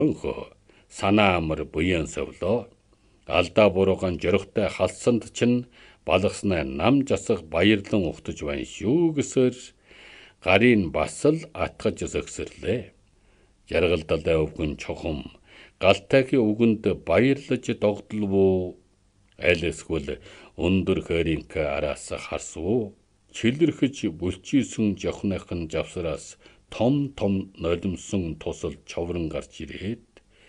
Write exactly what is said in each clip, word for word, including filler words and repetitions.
Өнхөө санаа амар буян сөвлөө. Алдаа буруугаан жөрөгтэй халсанд чинь балгаснаа нам жасах баярлан ухтаж байна шүү гэсээр гарийн бас л атгаж зөксөрлээ. Жаргалдалтай өвгөн чухам галтайгийн үгэнд баярлаж догдлоо. Аль эсвэл өндөр хөринк араас харсуу. Чилэрхэж бүлчийсэн жохныхын завсараас том том нулимсон тусал човрон гарч ирээд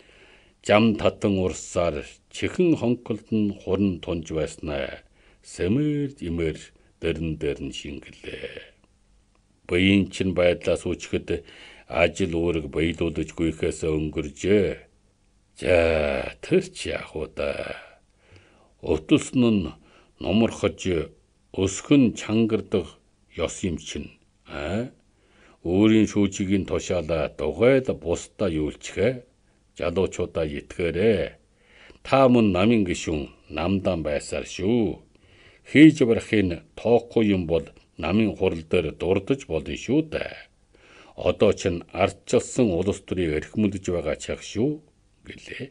жам татан урсаар чихэн хонколд нь хуран тунж байснаа сэмэр имэр дэрн дэрн шингэлээ. Буян чин байдлаас үчгэд ажил үүрэг баялуулж гүйхээс өнгөржээ. За тэр ч яах вэ да. Утусан нь номорхож өсгөн чангардаг ёс юм чин. А өөрийн шүүжигийн тушаалаа дугайл бусдаа юулчихэ. Жалуучуудаа итгээрээ. Та мөн намын гишүүн намдан байсаар шүү. Хийж барахын тоохгүй юм бол намын хурал дээр дурдж болно шүү дээ. Одоо ч ардчилсан улс төрийг эрхмэлж байгаа чаг шүү гэлээ.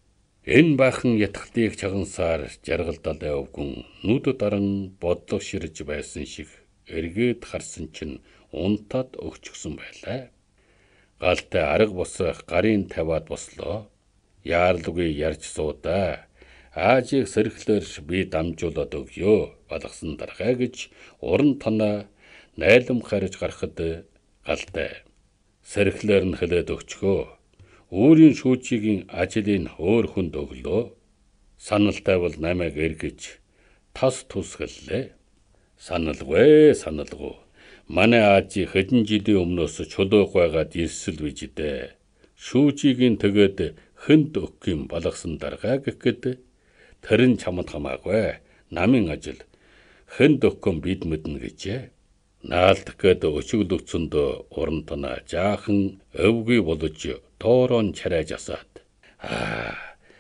Энэ бахан ятгалыг чагансаар жаргалдалтай өвгөн нүд даран бодлого ширж байсан шиг эргээд харсан чинь унтаад өгчгсөн байлаа. Галтай арга босох гарын тавиад бослоо. Яарлгүй ярьж суудаа. Аажийг сэрхлээр би дамжуулаад өгье. Балгасан дарахаа гэж уран танаа найлам харж гарахад галтай сэрхлээр нь хэлээд өгчгөө. Өөрийн шүүжигийн ажлын өөр хүнд өглөө. Саналтай бол намайг эргэж тас тусгэллээ. Саналгүй саналгүй. Манай аажи хэдэн жилийн өмнөөс чулууг байгаад ирсэл биждээ. Шүүжигийн тэгээд хүнд өгөх балгасан даргаа гэхэд тэр нь чамд хамаагүй. Намын ажил хүнд өгөх бид мэднэ гэжээ. Наалдах гээд өчөглөгцөнд уран танаа жаахан өвгий болж тоорон чарайж асаад. Аа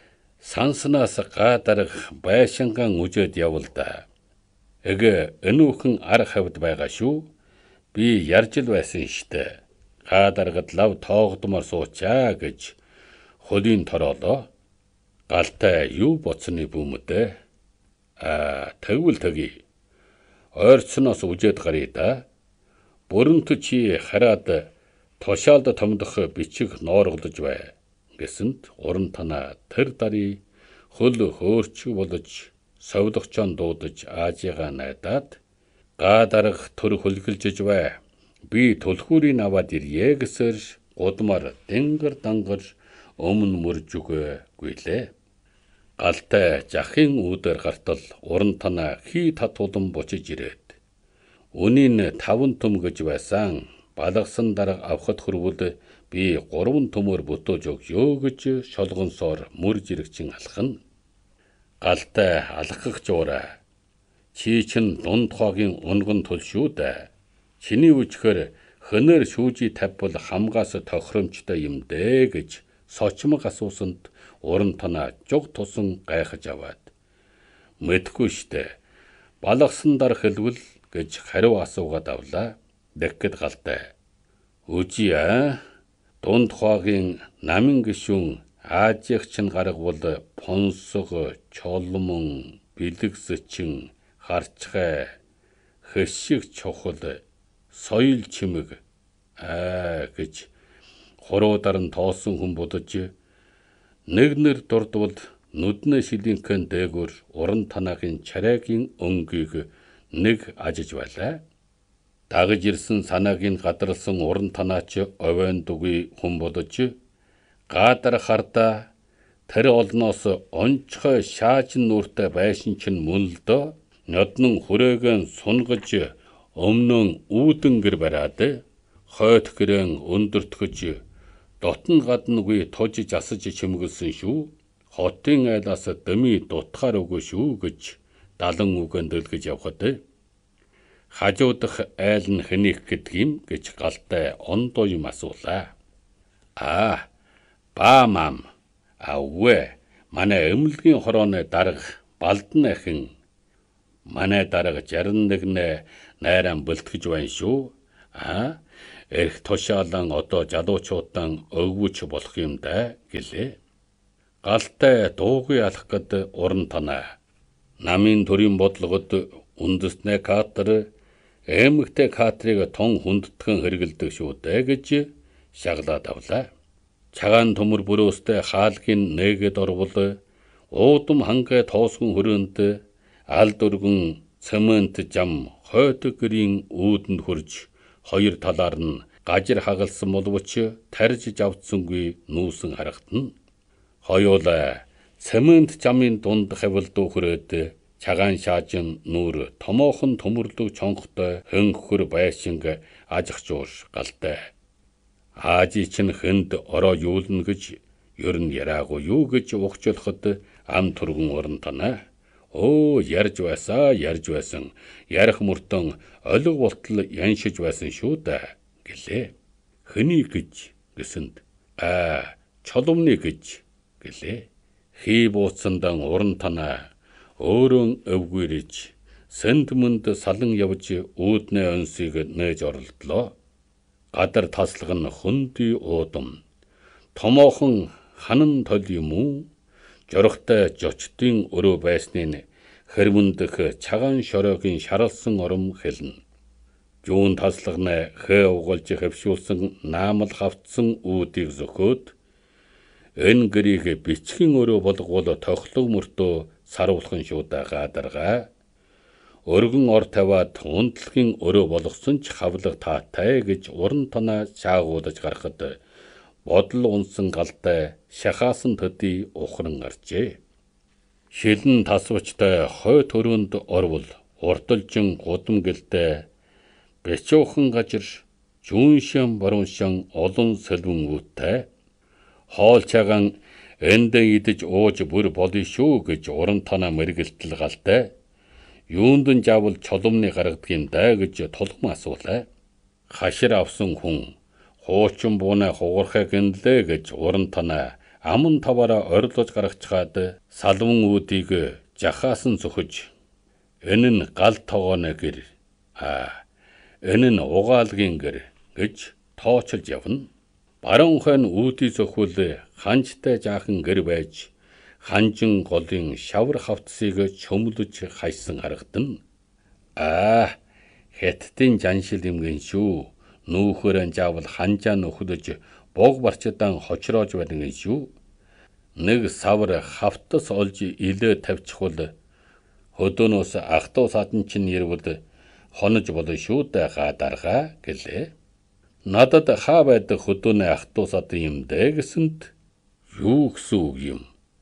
санснаас гадарх байшингаан үжээд явалда. Эгэ энүүхэн ар хавд байгаа шүү. Би ярьж л байсан штэ. Гадаргад лав тоогдмор суучаа гэж холын тороолоо. Галтай юу боцны бүмдэ. Аа тэгвэл тгий. Ойрцноос үжээд гарыг да. Бүрэнт чи хараад тушаалд томдох бичиг ноорглож бай. Гэсэнд уран танаа тэр дарий хөл хөөрч болж совдогчон дуудаж аажигаа найдаад гадарх төр хөлгөлжж бай. Би төлхүүрийг аваад ирье гэсээр гудмар дэнгэр дангар өмнө мөрж үгүй гүйлээ. Галтай жахын үүдэр гартал уран танаа хий татуулан бочиж ирээд. Үнийн таван төм гэж байсан. Балгасан дарга авахд хөрвөл би гурван төмөр бүтөөж өгье гэж шолгонсоор мөрж ирэгчин алхана. Галтай алхах жуураа. Чи чин дунд хоогийн унган тул шүү дээ. Чиний үчхээр хөнөр шүүжи тавьбал хамгаас тохиромжтой юм дээ гэж сочмог асуусанд уран танаа жуг тусан гайхаж аваад. Мэдгүй штэ. Балгасан дар хэлвэл гэж хариу асуугаад авлаа. Дэкэд галтай. Үжи аа. Дунд хоогийн намын гишүүн аажих чин гаргавал понсог, чолмон, бэлэгсчин, харчхай, хэшиг чухал, соёл чимэг аа гэж хуруудар нь тоосон хүн бодож нэг нэр дурдвал нүднэ шилинхэн дээгүр уран танаагийн чарайгийн өнгийг нэг ажиж байлаа. Дагж ирсэн санаагийн гадарлсан уран танаач овен дугүй хүн бодож гадар хардаа тэр олноос онцгой шаажин нүртэй байшин чин мөн л доо. Ноднон хүрээгэн сунгаж өмнөн үүдэн гэр бараад хойт гэрэн өндөртгөж дотн гаднгүй тожиж асаж чимгэлсэн шүү. Хотын айлаас дэмий дутгаар өгөө шүү гэж далан үгэн дэлгэж явхад хажуудах айл нь хэнийх гэдэг юм гэж галтай ондоо юм асуулаа. Аа баамам аввэ манай эмнэлгийн хорооны дарга балдан ахин манай дарга жаран нэгнэ найран бэлтгэж байна шүү. Аа Эрх тушаалан одоо залуучуудаа өгвөч болох юм да гэлээ. Галтай дуугүй алах гэд уран танаа. Намын төрийн бодлогод үндэснээ катер эмэгтэй катрыг тун хүндэтгэн хэрэгэлдэг шүү дээ гэж шаглаад авлаа. Цагаан төмөр бүрөөстэй хаалгийн нээгээд орвол уудам хангай тоосгон хүрээнд алд өргөн цемент жам хойдог гэрийн үүдэнд хурж хоёр талаар нь гажир хагалсан боловч тарж завдсангүй нүүсэн харагдана. Хоёулаа цемент жамын дунд хавилдуу хүрээд цагаан шаажин нүүр томоохон төмөрлөг чонготой хөнгөхөр байшинг ажихжуур галтай. Аажи чинь хэнд ороо юулна гэж ер нь яраагүй юу гэж ухчлоход ам турган уран танаа. Оо ярьж байсаа ярьж байсан. Ярих мөртөн олиг болтол яншиж байсан шүү дээ гэлээ. Хэний гэж гэсэнд аа чоломны гэж гэлээ. Хий бууцсандан уран танаа өөрөн өвгөрөж сэндмэнд салан явж үүднээ өнсийг нээж оролдлоо. Гадар таслах нь хөндөй уудам. Томоохон ханан тол юм уу? Жорохтой жочдын өрөө байсныг хэрмэндэх цагаан шороогийн шаралсан ором хэлнэ. Жуун таслагнаа хэ угалж хавшуулсан наамал хавцсан үүдийг зөхөөд энэ гэрийг бичгийн өрөө болгоол тохлог мөртөө саруулхан шуудаа гадаргаа. Өргөн ор тавиад унтлагын өрөө болгосон ч хавлах таатай гэж уран танаа шаагуулж гарахад бодол унсан галтай шахаасан төдий ухран гарчээ. Шилэн тасвчтай хой төрөнд орвол урталжин гудам гэлтэй бэчүүхэн гажир жүүншэн барууншан олон сэлвэн үүттэй. Хоол цагаан эндэ идэж ууж бүр болё шүү гэж уран танаа мэргэлтэл галтай. Юундэн жавал чоломны гаргадгийн даа гэж тулгам асуулаа. Хашир авсан хүн хуучин буунаа хугархаа гинлээ гэж уран танаа аман таваараа орилож гаргачгаад салван үүдийг жахаасан зөхөж энэ нь гал тогооно гэр а энэ нь угаалгийн гэр гэж тоочилж явна. Баруун хойн үүдий зөхвөл ханжтай жаахан гэр байж ханжин голын шавар хавцсыг чөмлөж хайсан харагдана. Аа хэттийн жаншил юмгэн шүү. Нүүхөрэн жаавал ханжаа нөхөдөж бог барчдаан хочроож байна гэж шүү. Нэг савар хавтас олж илээ тавьчихвал хөдөөнөөс ахтуу садан чинь ирвэл хонож болно шүү дээ гадаргаа гэлээ. Надад хаа байдаг хөдөөнөө ахтуу садан юм дээ гэсэнд юу гэсэн үг юм?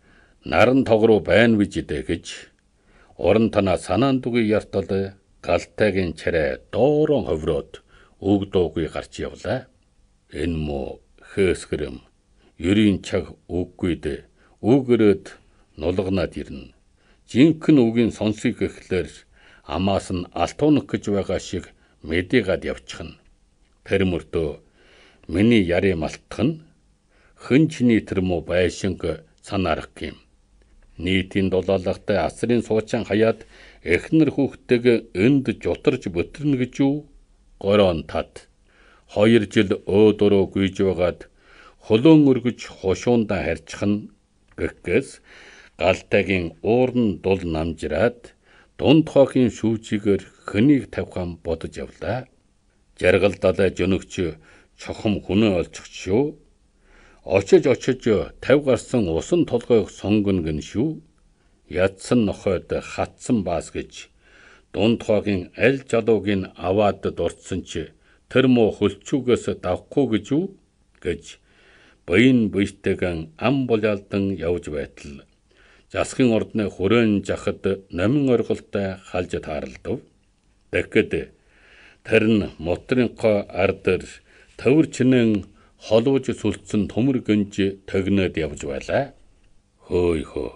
Наран тог руу байна биз дээ гэж уран танаа санаан дугийн яртал галтайгийн чарай доорон ховроод үг дуугүй гарч явлаа. Энэ мо хөөсгөрэм ерийн чаг үггүй дээ. Үгөрөөд нулганаад ирнэ. Жинхэнэ үгийн сонсыг гэхлээр амаас нь алтуунах гэж байгаа шиг мэдээгаад явчихна. Тэр мөртөө миний яри малтах нь хэн чиний тэр мо байшинг санаарах юм. Нийтийн дулаалгатай асрын суучаан хаяад эхнэр хүүхдтэйг энд жутарж бүтрнэ гэж юу? Горон тат хоёр жил өөдөрөө гүйж байгаад хөлөөн өргөж хушуундаа харьчих нь гэхгээс галтайгийн уурн дул намжраад дунд хоохийн шүүжигээр хөнийг тавхан бодож явлаа. Жаргал далай жөнөгч чохом хүнээ олчих шүү. Очиж очиж тавь гарсан усан толгойг сонгоно гэн шүү. Ядсан нохойд хатсан баас гэж дунд хоогийн аль жалуугийн аваад дурдсан чи тэр мо хөлчүүгээс давхгүй гэж юу гэж буян буйтайган ам булаалдан явж байтал засгийн ордны хүрээн жахад номин орголтой халж тааралдав. Тэгэхэд тэр нь мотрынхоо ардэр тавир чинэн холууж сүлдсэн төмөр гэнж төгнөд явж байлаа. Хөөй хөө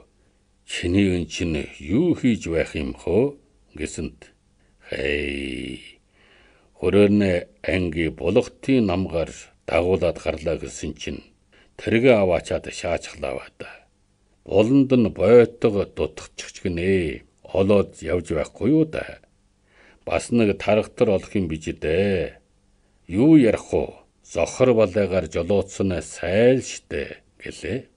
чиний эн чинь юу хийж байх юм хөө гэсэнд хей хөрөөрнө анги булгтын намгаар дагуулад гарлаа гэсэн чинь тэргээ аваачаад шаачглаа бата. Болонд нь бойтго дутгчих гинэ. Олоод явж байхгүй юу да. Бас нэг тархтар олох юм бич дээ. Юу ярих уу? Зохор балайгаар жолоодсон сайл штэ гэлээ.